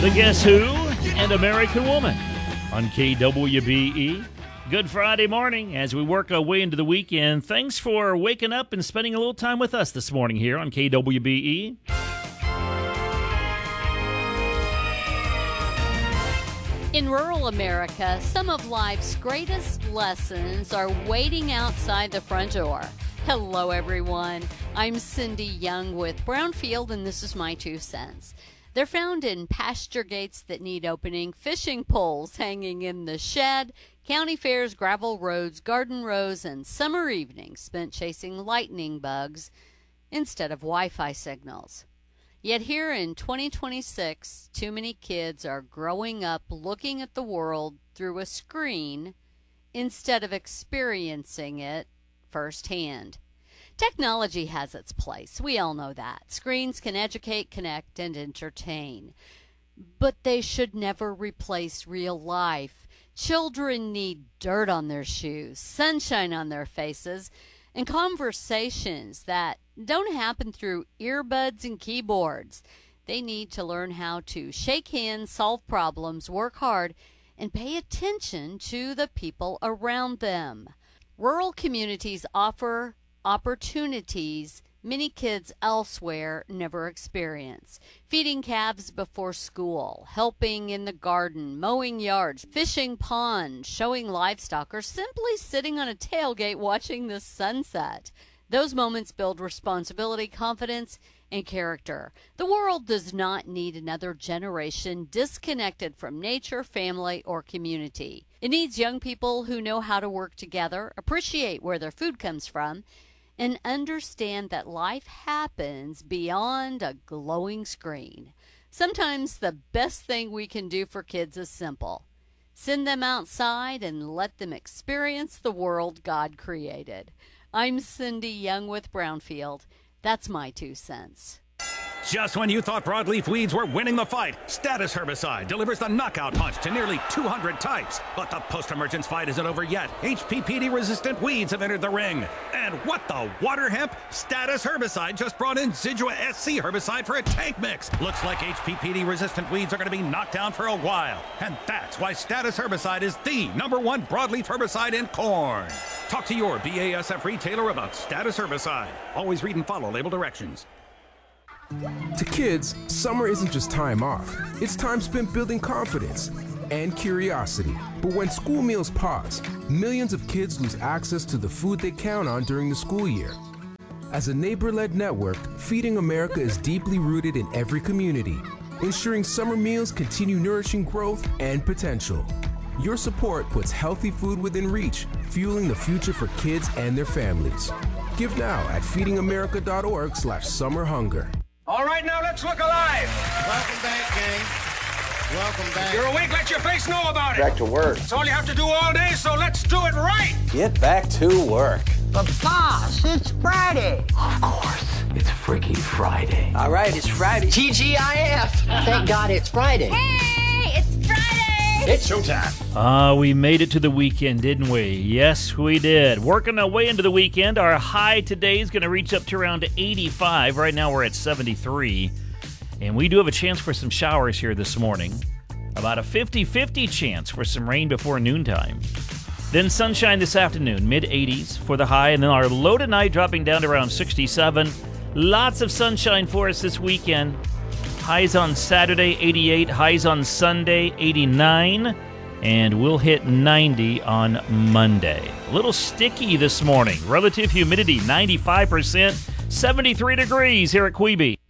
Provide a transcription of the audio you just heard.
The Guess Who and American Woman on KWBE. Good Friday morning as we work our way into the weekend. Thanks for waking up and spending a little time with us this morning here on KWBE. In rural America, some of life's greatest lessons are waiting outside the front door. Hello, everyone. I'm Cindy Young with Brownfield, and this is my 2 cents. They're found in pasture gates that need opening, fishing poles hanging in the shed, county fairs, gravel roads, garden rows, and summer evenings spent chasing lightning bugs instead of Wi-Fi signals. Yet here in 2026, too many kids are growing up looking at the world through a screen instead of experiencing it firsthand. Technology has its place. We all know that. Screens can educate, connect, and entertain. But they should never replace real life. Children need dirt on their shoes, sunshine on their faces, and conversations that don't happen through earbuds and keyboards. They need to learn how to shake hands, solve problems, work hard, and pay attention to the people around them. Rural communities offer opportunities many kids elsewhere never experience. Feeding calves before school, helping in the garden, mowing yards, fishing ponds, showing livestock, or simply sitting on a tailgate watching the sunset. Those moments build responsibility, confidence, and character. The world does not need another generation disconnected from nature, family, or community. It needs young people who know how to work together, appreciate where their food comes from, and understand that life happens beyond a glowing screen. Sometimes the best thing we can do for kids is simple. Send them outside and let them experience the world God created. I'm Cindy Young with Brownfield. That's my 2 cents. Just when you thought broadleaf weeds were winning the fight, Status Herbicide delivers the knockout punch to nearly 200 types. But the post-emergence fight isn't over yet. HPPD-resistant weeds have entered the ring. And what the water hemp? Status Herbicide just brought in Zidua SC herbicide for a tank mix. Looks like HPPD-resistant weeds are going to be knocked down for a while. And that's why Status Herbicide is the #1 broadleaf herbicide in corn. Talk to your BASF retailer about Status Herbicide. Always read and follow label directions. To kids, summer isn't just time off. It's time spent building confidence and curiosity. But when school meals pause, millions of kids lose access to the food they count on during the school year. As a neighbor-led network, Feeding America is deeply rooted in every community, ensuring summer meals continue nourishing growth and potential. Your support puts healthy food within reach, fueling the future for kids and their families. Give now at feedingamerica.org/summerhunger. All right, now let's look alive. Welcome back, gang. Welcome back. You're awake, let your face know about it. Back to work. It's all you have to do all day, so let's do it right. Get back to work. But boss, it's Friday. Of course, it's freaking Friday. All right, it's Friday. TGIF. Thank God it's Friday. Hey, it's Friday! It's showtime. We made it to the weekend, didn't we? Yes, we did. Working our way into the weekend. Our high today is going to reach up to around 85. Right now we're at 73. And we do have a chance for some showers here this morning. About a 50-50 chance for some rain before noontime. Then sunshine this afternoon, mid-80s for the high. And then our low tonight dropping down to around 67. Lots of sunshine for us this weekend. Highs on Saturday, 88. Highs on Sunday, 89. And we'll hit 90 on Monday. A little sticky this morning. Relative humidity, 95%. 73 degrees here at Quebe.